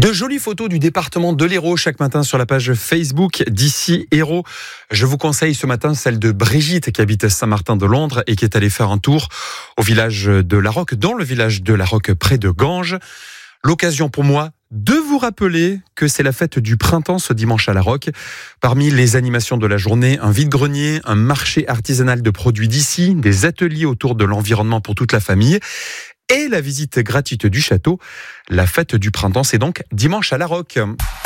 De jolies photos du département de l'Hérault chaque matin sur la page Facebook d'Ici Hérault. Je vous conseille ce matin celle de Brigitte qui habite Saint-Martin-de-Londres et qui est allée faire un tour au village de La Roque, dans le village de La Roque près de Ganges. L'occasion pour moi de vous rappeler que c'est la fête du printemps ce dimanche à La Roque. Parmi les animations de la journée, un vide-grenier, un marché artisanal de produits d'ici, des ateliers autour de l'environnement pour toute la famille et la visite gratuite du château. La fête du printemps, c'est donc dimanche à La Roque.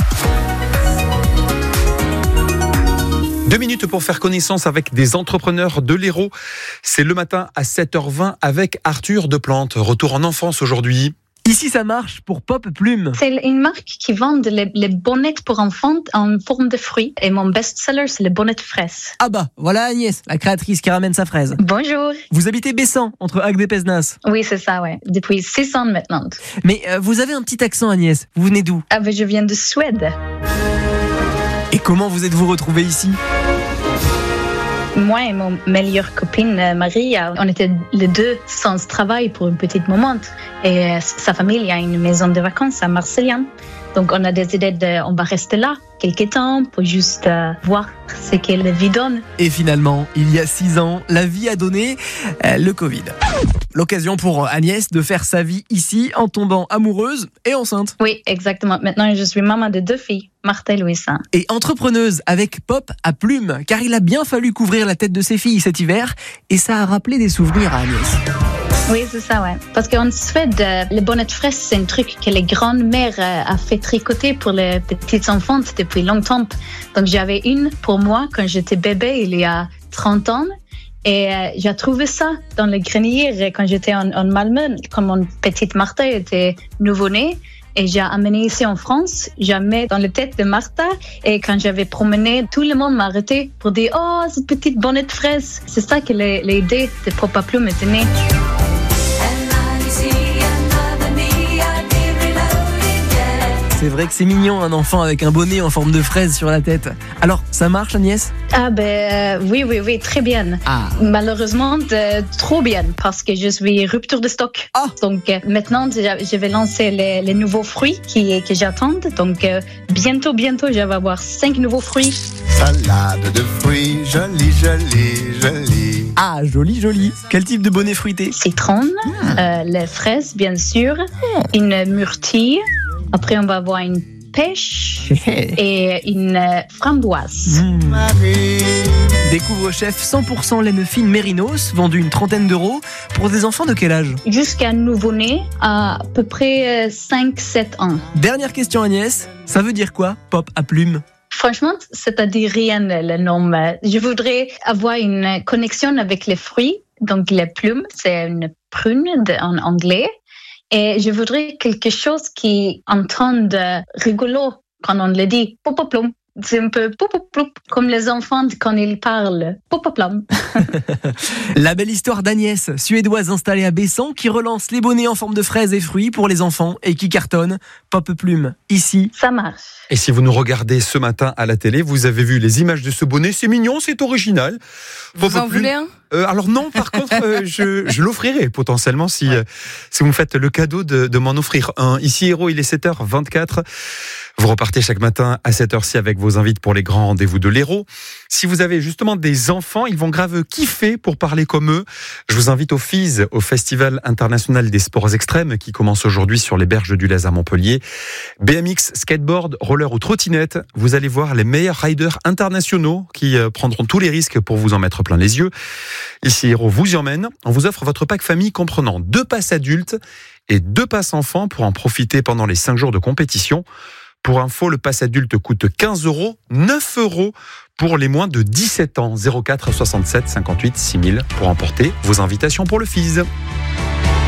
2 minutes pour faire connaissance avec des entrepreneurs de l'Hérault. C'est le matin à 7h20 avec Arthur Deplante. Retour en enfance aujourd'hui. Ici, ça marche pour Pop Plume. C'est une marque qui vend les bonnettes pour enfants en forme de fruits. Et mon best-seller, c'est les bonnettes fraises. Ah bah, voilà Agnès, la créatrice qui ramène sa fraise. Bonjour. Vous habitez Bessan, entre Agde et Pézenas. Oui, c'est ça, ouais. Depuis 6 ans maintenant. Mais vous avez un petit accent, Agnès. Vous venez d'où ? Ah ben, je viens de Suède. Et comment vous êtes-vous retrouvés ici ? Moi et mon meilleure copine Marie, on était les deux sans travail pour un petit moment. Et sa famille a une maison de vacances à Marseille. Donc on a décidé on va rester là quelques temps pour juste voir ce que la vie donne. Et finalement, il y a 6 ans, la vie a donné le Covid. L'occasion pour Agnès de faire sa vie ici en tombant amoureuse et enceinte. Oui, exactement. Maintenant, je suis maman de 2 filles, Martha et Louisa. Et entrepreneuse avec Pop à Plume, car il a bien fallu couvrir la tête de ses filles cet hiver et ça a rappelé des souvenirs à Agnès. Oui, c'est ça, ouais. Parce qu'en Suède, les bonnettes fraises, c'est un truc que les grandes-mères a fait tricoter pour les petites enfants depuis longtemps. Donc, j'avais une pour moi quand j'étais bébé, il y a 30 ans. Et j'ai trouvé ça dans le grenier quand j'étais en Malmö, quand mon petite Martha était nouveau-née. Et j'ai amené ici en France, j'ai mis dans la tête de Martha. Et quand j'avais promené, tout le monde m'a arrêté pour dire « Oh, cette petite bonnette fraise !» C'est ça que l'idée de Pop Plume était née. C'est vrai que c'est mignon, un enfant avec un bonnet en forme de fraise sur la tête. Alors, ça marche, Agnès ? Ah ben oui, très bien. Ah. Malheureusement, trop bien, parce que je suis rupture de stock. Ah. Donc maintenant, je vais lancer les nouveaux fruits que j'attends. Donc bientôt, je vais avoir 5 nouveaux fruits. Salade de fruits, jolie. Ah, joli. Quel type de bonnet fruité ? Citron, les fraises, bien sûr, une myrtille. Après, on va avoir une pêche et une framboise. Découvre-chef 100% laine fine Mérinos, vendu une 30aine d'euros. Pour des enfants de quel âge ? Jusqu'à nouveau-né, à peu près 5-7 ans. Dernière question, Agnès. Ça veut dire quoi, Pop à Plume ? Franchement, c'est-à-dire rien, le nom. Je voudrais avoir une connexion avec les fruits. Donc, les plumes, c'est une prune en anglais. Et je voudrais quelque chose qui entende rigolo quand on le dit. Pop Plume. C'est un peu pop comme les enfants quand ils parlent. Pop Plume. La belle histoire d'Agnès, suédoise installée à Bessan, qui relance les bonnets en forme de fraises et fruits pour les enfants et qui cartonne. Pop Plume, ici. Ça marche. Et si vous nous regardez ce matin à la télé, vous avez vu les images de ce bonnet. C'est mignon, c'est original. Vous en voulez un ? Alors non, par contre, je l'offrirai potentiellement si vous me faites le cadeau de m'en offrir un. Ici Hérault, il est 7h24. Vous repartez chaque matin à cette heure-ci avec vos invités pour les grands rendez-vous de l'Hérault. Si vous avez justement des enfants, ils vont grave kiffer pour parler comme eux. Je vous invite au FIS, au Festival international des sports extrêmes qui commence aujourd'hui sur les berges du Lez à Montpellier. BMX, skateboard, roller ou trottinette, vous allez voir les meilleurs riders internationaux qui prendront tous les risques pour vous en mettre plein les yeux. Ici Hérault vous y emmène. On vous offre votre pack famille comprenant 2 passes adultes et 2 passes enfants pour en profiter pendant les 5 jours de compétition. Pour info, le pass adulte coûte 15 €, 9 € pour les moins de 17 ans. 04 67 58 6000 pour emporter vos invitations pour le FIS.